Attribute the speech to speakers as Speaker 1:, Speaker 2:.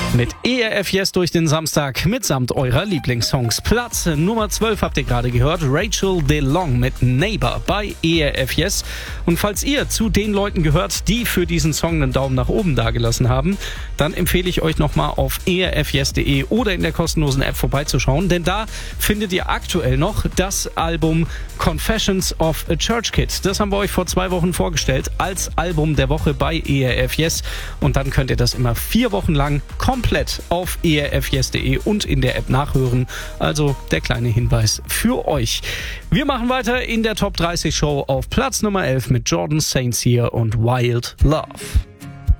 Speaker 1: Mit ERF Yes durch den Samstag mitsamt eurer Lieblingssongs. Platz Nummer 12 habt ihr gerade gehört. Rachel DeLong mit Neighbor bei ERF Yes. Und falls ihr zu den Leuten gehört, die für diesen Song einen Daumen nach oben dagelassen haben, dann empfehle ich euch nochmal auf erfyes.de oder in der kostenlosen App vorbeizuschauen, denn da findet ihr aktuell noch das Album Confessions of a Church Kid. Das haben wir euch vor 2 Wochen vorgestellt als Album der Woche bei ERF Yes. Und dann könnt ihr das immer 4 Wochen lang komplett auf erfyes.de und in der App nachhören. Also der kleine Hinweis für euch. Wir machen weiter in der Top 30 Show auf Platz Nummer 11 mit Jordan St. Cyr und Wild Love.